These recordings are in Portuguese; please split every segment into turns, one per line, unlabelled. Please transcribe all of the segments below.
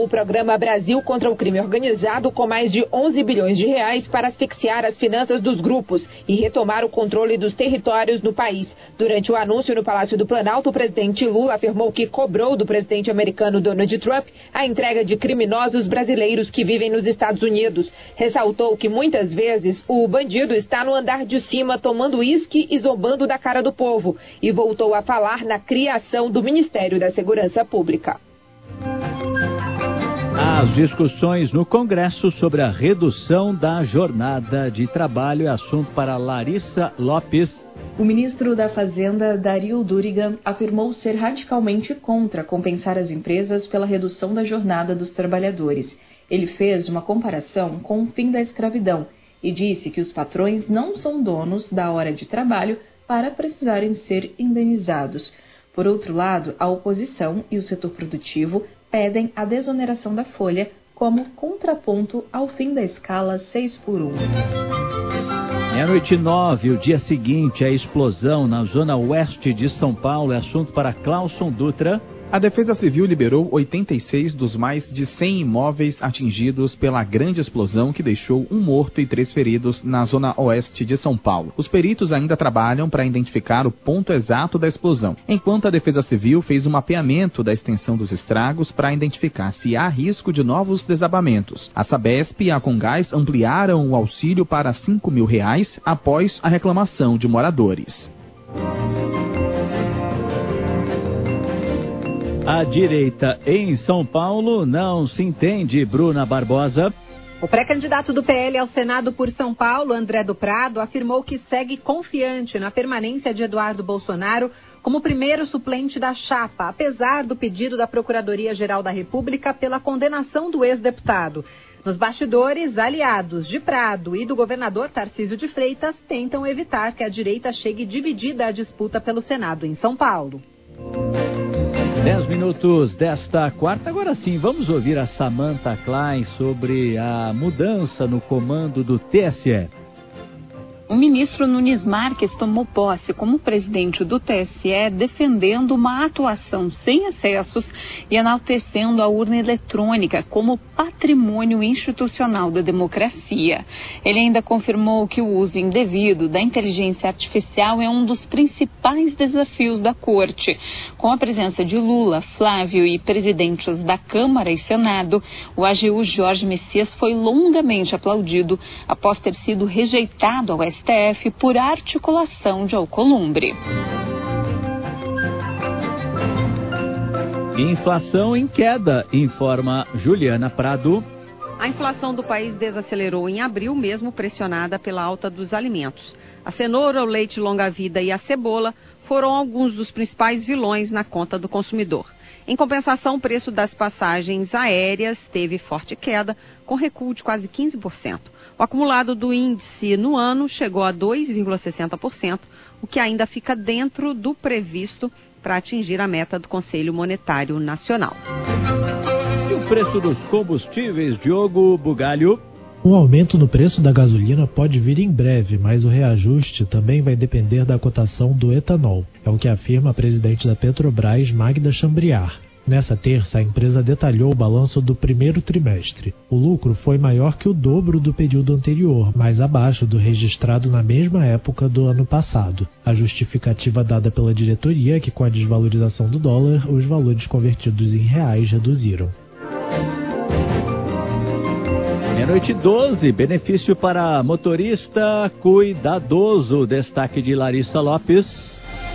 O programa Brasil contra o Crime Organizado, com mais de 11 bilhões de reais para asfixiar as finanças dos grupos e retomar o controle dos territórios no país. Durante o anúncio no Palácio do Planalto, o presidente Lula afirmou que cobrou do presidente americano Donald Trump a entrega de criminosos brasileiros que vivem nos Estados Unidos. Ressaltou que muitas vezes o bandido está no andar de cima tomando uísque e zombando da cara do povo. E voltou a falar na criação do Ministério da Segurança Pública.
As discussões no Congresso sobre a redução da jornada de trabalho é assunto para Larissa Lopes.
O ministro da Fazenda, Dario Durigan, afirmou ser radicalmente contra compensar as empresas pela redução da jornada dos trabalhadores. Ele fez uma comparação com o fim da escravidão e disse que os patrões não são donos da hora de trabalho para precisarem ser indenizados. Por outro lado, a oposição e o setor produtivo pedem a desoneração da folha como contraponto ao fim da escala 6x1.
Meia-noite 9, o dia seguinte, a explosão na zona oeste de São Paulo é assunto para Clauson Dutra.
A Defesa Civil liberou 86 dos mais de 100 imóveis atingidos pela grande explosão que deixou um morto e 3 feridos na zona oeste de São Paulo. Os peritos ainda trabalham para identificar o ponto exato da explosão, enquanto a Defesa Civil fez um mapeamento da extensão dos estragos para identificar se há risco de novos desabamentos. A Sabesp e a Comgás ampliaram o auxílio para R$ 5.000 após a reclamação de moradores.
A direita em São Paulo não se entende, Bruna Barbosa.
O pré-candidato do PL ao Senado por São Paulo, André do Prado, afirmou que segue confiante na permanência de Eduardo Bolsonaro como primeiro suplente da chapa, apesar do pedido da Procuradoria-Geral da República pela condenação do ex-deputado. Nos bastidores, aliados de Prado e do governador Tarcísio de Freitas tentam evitar que a direita chegue dividida à disputa pelo Senado em São Paulo.
10 minutos desta quarta. Agora sim, vamos ouvir a Samantha Klein sobre a mudança no comando do TSE.
O ministro Nunes Marques tomou posse como presidente do TSE, defendendo uma atuação sem excessos e enaltecendo a urna eletrônica como patrimônio institucional da democracia. Ele ainda confirmou que o uso indevido da inteligência artificial é um dos principais desafios da corte. Com a presença de Lula, Flávio e presidentes da Câmara e Senado, o AGU Jorge Messias foi longamente aplaudido após ter sido rejeitado ao STF por articulação de Alcolumbre.
Inflação em queda, informa Juliana Prado.
A inflação do país desacelerou em abril, mesmo pressionada pela alta dos alimentos. A cenoura, o leite longa-vida e a cebola foram alguns dos principais vilões na conta do consumidor. Em compensação, o preço das passagens aéreas teve forte queda, com recuo de quase 15%. O acumulado do índice no ano chegou a 2,60%, o que ainda fica dentro do previsto para atingir a meta do Conselho Monetário Nacional.
E o preço dos combustíveis, Diogo Bugalho?
Um aumento no preço da gasolina pode vir em breve, mas o reajuste também vai depender da cotação do etanol. É o que afirma a presidente da Petrobras, Magda Chambriard. Nessa terça, a empresa detalhou o balanço do primeiro trimestre. O lucro foi maior que o dobro do período anterior, mas abaixo do registrado na mesma época do ano passado. A justificativa dada pela diretoria é que, com a desvalorização do dólar, os valores convertidos em reais reduziram.
Meia-noite 12, benefício para motorista cuidadoso. Destaque de Larissa Lopes.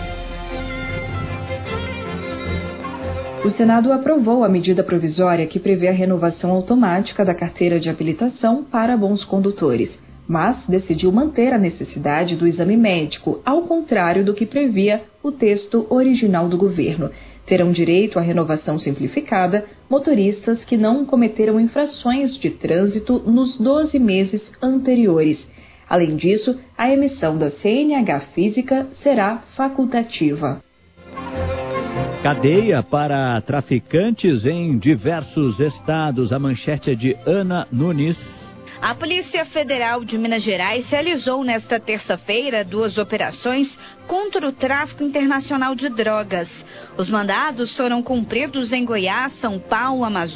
O Senado aprovou a medida provisória que prevê a renovação automática da carteira de habilitação para bons condutores, mas decidiu manter a necessidade do exame médico, ao contrário do que previa o texto original do governo. Terão direito à renovação simplificada motoristas que não cometeram infrações de trânsito nos 12 meses anteriores. Além disso, a emissão da CNH física será facultativa.
Cadeia para traficantes em diversos estados. A manchete é de Ana Nunes.
A Polícia Federal de Minas Gerais realizou nesta terça-feira 2 operações contra o tráfico internacional de drogas. Os mandados foram cumpridos em Goiás, São Paulo, Amazonas